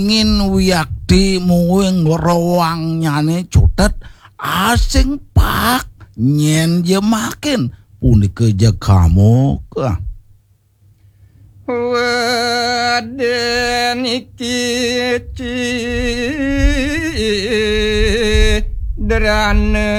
ingin wiyakti muing rawangnyane cutet asing pak nyen jemakin punika je kamu waden iki derane